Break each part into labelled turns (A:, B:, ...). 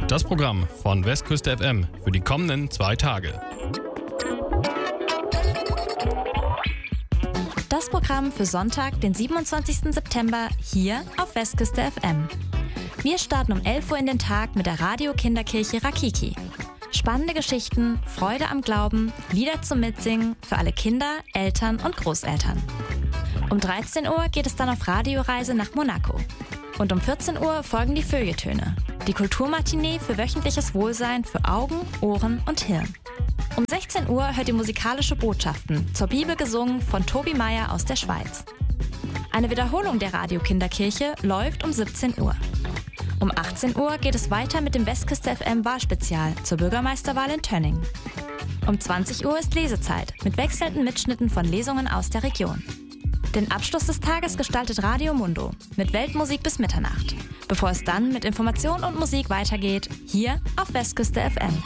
A: Das Programm von Westküste FM für die kommenden 2 Tage.
B: Das Programm für Sonntag, den 27. September, hier auf Westküste FM. Wir starten um 11 Uhr in den Tag mit der Radio-Kinderkirche Rakiki. Spannende Geschichten, Freude am Glauben, Lieder zum Mitsingen für alle Kinder, Eltern und Großeltern. Um 13 Uhr geht es dann auf Radioreise nach Monaco. Und um 14 Uhr folgen die Feuilletöne, die Kulturmatinee für wöchentliches Wohlsein für Augen, Ohren und Hirn. Um 16 Uhr hört ihr musikalische Botschaften, zur Bibel gesungen von Tobi Meyer aus der Schweiz. Eine Wiederholung der Radio-Kinderkirche läuft um 17 Uhr. Um 18 Uhr geht es weiter mit dem Westküste FM Wahlspezial zur Bürgermeisterwahl in Tönning. Um 20 Uhr ist Lesezeit mit wechselnden Mitschnitten von Lesungen aus der Region. Den Abschluss des Tages gestaltet Radio Mundo mit Weltmusik bis Mitternacht, bevor es dann mit Information und Musik weitergeht, hier auf Westküste FM.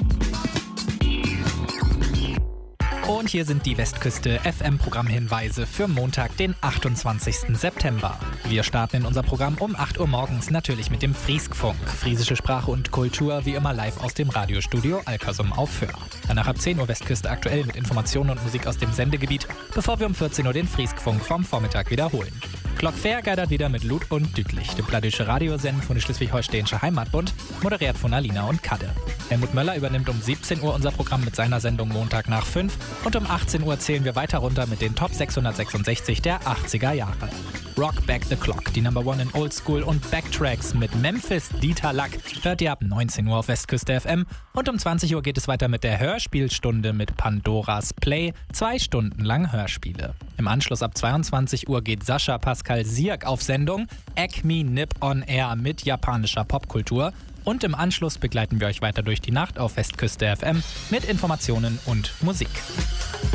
C: Und hier sind die Westküste FM-Programmhinweise für Montag, den 28. September. Wir starten in unser Programm um 8 Uhr morgens natürlich mit dem Frieskfunk. Friesische Sprache und Kultur wie immer live aus dem Radiostudio Alkersum auf Föhr. Danach ab 10 Uhr Westküste aktuell mit Informationen und Musik aus dem Sendegebiet, bevor wir um 14 Uhr den Frieskfunk vom Vormittag wiederholen. Glockfair geidert wieder mit Lut und Dütlich, dem pladische Radiosenden von der Schleswig-Holsteinische Heimatbund, moderiert von Alina und Kadde. Helmut Möller übernimmt um 17 Uhr unser Programm mit seiner Sendung Montag nach 5 und um 18 Uhr zählen wir weiter runter mit den Top 666 der 80er Jahre. Rock Back the Clock, die Number One in Old School und Backtracks mit Memphis Dieter Lack hört ihr ab 19 Uhr auf Westküste FM und um 20 Uhr geht es weiter mit der Hörspielstunde mit Pandoras Play, 2 Stunden lang Hörspiele. Im Anschluss ab 22 Uhr geht Sascha Pascal Sierk auf Sendung, Acme Nip on Air mit japanischer Popkultur. Und im Anschluss begleiten wir euch weiter durch die Nacht auf Westküste FM mit Informationen und Musik.